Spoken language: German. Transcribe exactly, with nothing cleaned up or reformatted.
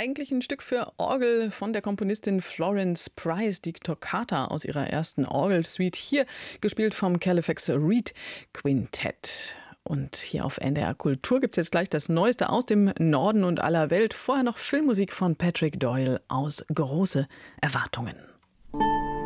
eigentlich ein Stück für Orgel von der Komponistin Florence Price, die Toccata aus ihrer ersten Orgelsuite, hier gespielt vom Calefax Reed Quintett. Und hier auf N D R Kultur gibt es jetzt gleich das Neueste aus dem Norden und aller Welt. Vorher noch Filmmusik von Patrick Doyle aus Große Erwartungen.